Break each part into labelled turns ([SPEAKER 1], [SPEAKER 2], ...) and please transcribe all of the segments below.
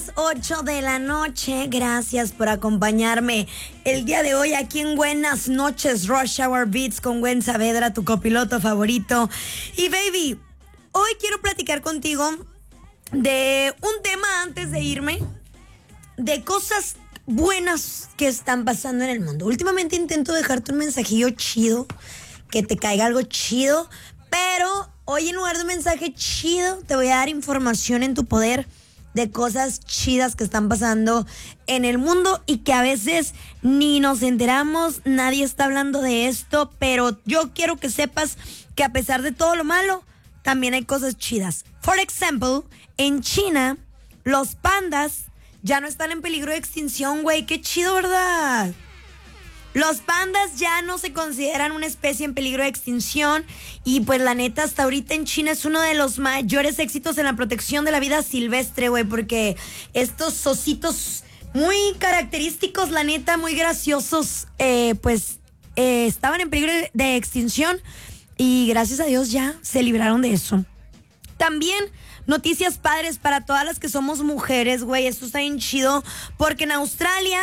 [SPEAKER 1] las 8 de la noche. Gracias por acompañarme el día de hoy aquí en Buenas Noches Rush Hour Beats con Gwen Saavedra, tu copiloto favorito. Y baby, hoy quiero platicar contigo de un tema antes de irme, de cosas buenas que están pasando en el mundo. Últimamente intento dejarte un mensajillo chido, que te caiga algo chido, pero hoy en lugar de un mensaje chido te voy a dar información en tu poder de cosas chidas que están pasando en el mundo y que a veces ni nos enteramos, nadie está hablando de esto, pero yo quiero que sepas que a pesar de todo lo malo, también hay cosas chidas. Por ejemplo, en China, los pandas ya no están en peligro de extinción, güey. Qué chido, ¿verdad? Los pandas ya no se consideran una especie en peligro de extinción y pues la neta hasta ahorita en China es uno de los mayores éxitos en la protección de la vida silvestre, güey, porque estos ositos muy característicos, la neta, muy graciosos, estaban en peligro de extinción y gracias a Dios ya se libraron de eso. También noticias padres para todas las que somos mujeres, güey, esto está bien chido porque en Australia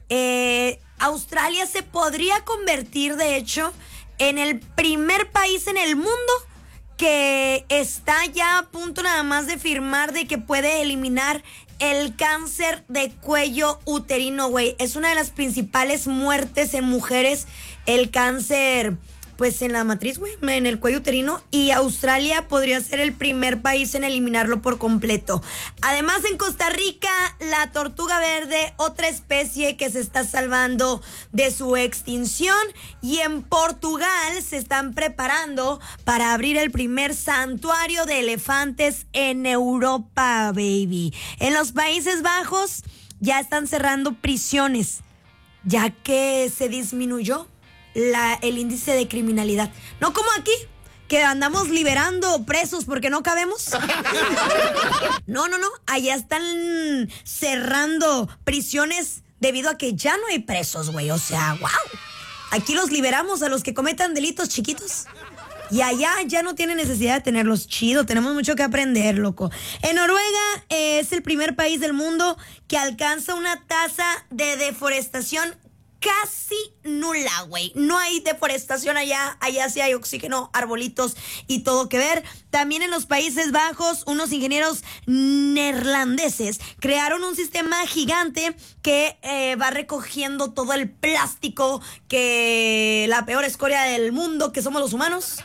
[SPEAKER 1] se podría convertir, de hecho, en el primer país en el mundo que está ya a punto nada más de firmar de que puede eliminar el cáncer de cuello uterino, güey. Es una de las principales muertes en mujeres, el cáncer, pues en la matriz, güey, en el cuello uterino, y Australia podría ser el primer país en eliminarlo por completo. Además, en Costa Rica, la tortuga verde, otra especie que se está salvando de su extinción, y en Portugal se están preparando para abrir el primer santuario de elefantes en Europa, baby. En los Países Bajos ya están cerrando prisiones, ya que se disminuyó el índice de criminalidad. No como aquí, que andamos liberando presos porque no cabemos. No. Allá están cerrando prisiones debido a que ya no hay presos, güey. O sea, wow. Aquí los liberamos a los que cometan delitos chiquitos. Y allá ya no tiene necesidad de tenerlos. Chido, tenemos mucho que aprender, loco. En Noruega es el primer país del mundo que alcanza una tasa de deforestación casi nula, güey. No hay deforestación allá. Allá sí hay oxígeno, arbolitos y todo que ver. También en los Países Bajos, unos ingenieros neerlandeses crearon un sistema gigante que va recogiendo todo el plástico, que la peor escoria del mundo, que somos los humanos,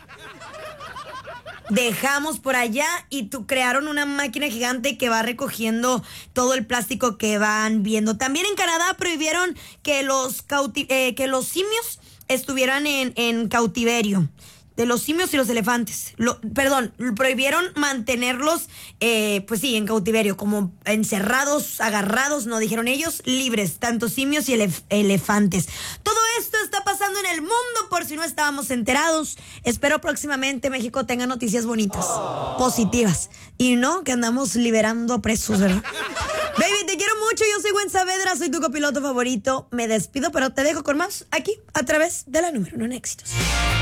[SPEAKER 1] dejamos por allá, y crearon una máquina gigante que va recogiendo todo el plástico que van viendo. También en Canadá prohibieron que los simios estuvieran en cautiverio. De los simios y los elefantes. Prohibieron mantenerlos, en cautiverio, como encerrados, agarrados, no dijeron ellos, libres, tanto simios y elefantes. Todo esto está pasando en el mundo, por si no estábamos enterados. Espero próximamente México tenga noticias bonitas, positivas, y no que andamos liberando presos, ¿verdad? Baby, te quiero mucho, yo soy Gwen Saavedra, soy tu copiloto favorito. Me despido, pero te dejo con más aquí, a través de la número 1 en éxitos.